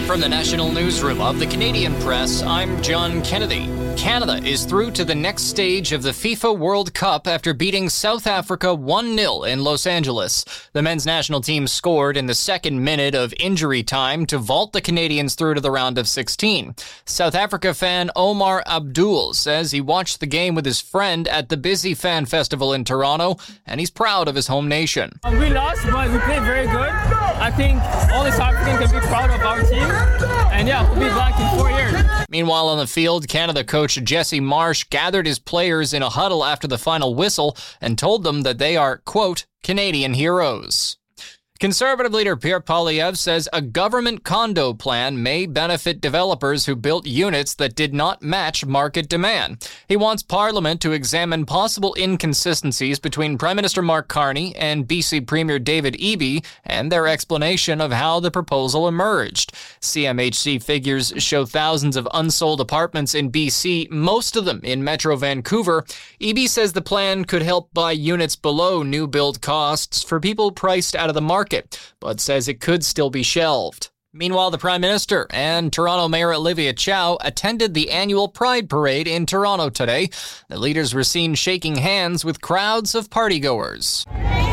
From the National Newsroom of the Canadian Press, I'm John Kennedy. Canada is through to the next stage of the FIFA World Cup after beating South Africa 1-0 in Los Angeles. The men's national team scored in the second minute of injury time to vault the Canadians through to the round of 16. South Africa fan Omar Abdul says he watched the game with his friend at the Busy Fan Festival in Toronto, and he's proud of his home nation. We lost, but we played very good. I think all the South Africans can be proud of our team. And yeah, we'll be back in 4 years. Meanwhile, on the field, Canada coach Jesse Marsh gathered his players in a huddle after the final whistle and told them that they are, quote, Canadian heroes. Conservative leader Pierre Poilievre says a government condo plan may benefit developers who built units that did not match market demand. He wants Parliament to examine possible inconsistencies between Prime Minister Mark Carney and BC Premier David Eby and their explanation of how the proposal emerged. CMHC figures show thousands of unsold apartments in BC, most of them in Metro Vancouver. Eby says the plan could help buy units below new build costs for people priced out of the market, but says it could still be shelved. Meanwhile, the Prime Minister and Toronto Mayor Olivia Chow attended the annual Pride Parade in Toronto today. The leaders were seen shaking hands with crowds of partygoers.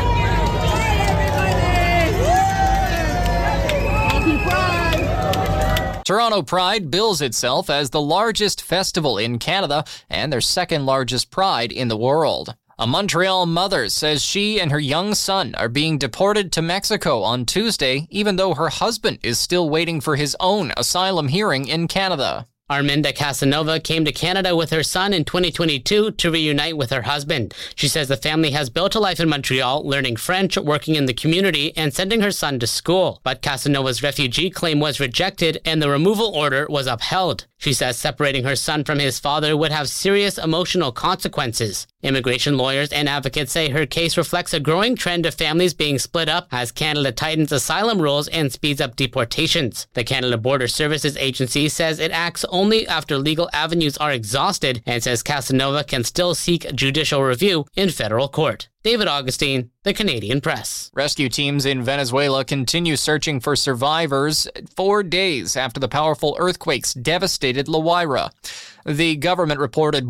Toronto Pride bills itself as the largest festival in Canada and their second largest pride in the world. A Montreal mother says she and her young son are being deported to Mexico on Tuesday, even though her husband is still waiting for his own asylum hearing in Canada. Arminda Casanova came to Canada with her son in 2022 to reunite with her husband. She says the family has built a life in Montreal, learning French, working in the community, and sending her son to school. But Casanova's refugee claim was rejected and the removal order was upheld. She says separating her son from his father would have serious emotional consequences. Immigration lawyers and advocates say her case reflects a growing trend of families being split up as Canada tightens asylum rules and speeds up deportations. The Canada Border Services Agency says it acts only after legal avenues are exhausted and says Casanova can still seek judicial review in federal court. David Augustine, The Canadian Press. Rescue teams in Venezuela continue searching for survivors 4 days after the powerful earthquakes devastated La Guaira. The government reported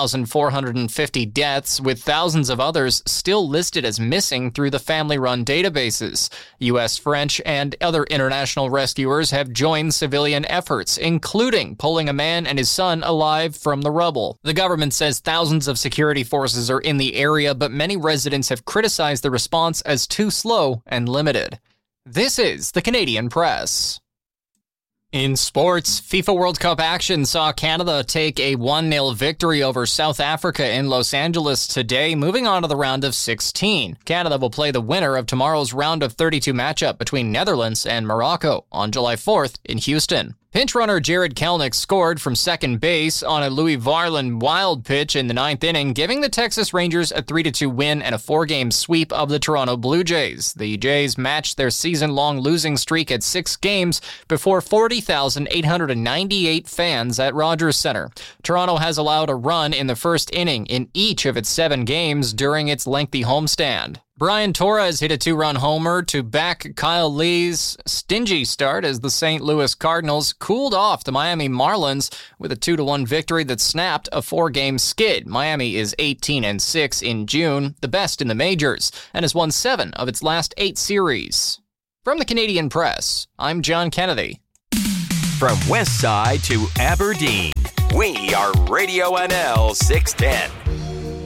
1,450 deaths, with thousands of others still listed as missing through the family-run databases. U.S., French, and other international rescuers have joined civilian efforts, including pulling a man and his son alive from the rubble. The government says thousands of security forces are in the area, but many residents have criticized the response as too slow and limited. This is the Canadian Press. In sports, FIFA World Cup action saw Canada take a 1-0 victory over South Africa in Los Angeles today, moving on to the round of 16. Canada will play the winner of tomorrow's round of 32 matchup between Netherlands and Morocco on July 4th in Houston. Pinch runner Jared Kelenic scored from second base on a Louis Varland wild pitch in the ninth inning, giving the Texas Rangers a 3-2 win and a 4-game sweep of the Toronto Blue Jays. The Jays matched their season-long losing streak at 6 games before 40,898 fans at Rogers Center. Toronto has allowed a run in the first inning in each of its 7 games during its lengthy homestand. Brian Torres hit a 2-run homer to back Kyle Lee's stingy start as the St. Louis Cardinals cooled off the Miami Marlins with a 2-1 victory that snapped a 4-game skid. Miami is 18-6 in June, the best in the majors, and has won 7 of its last 8 series. From the Canadian Press, I'm John Kennedy. From West Side to Aberdeen, we are Radio NL 610.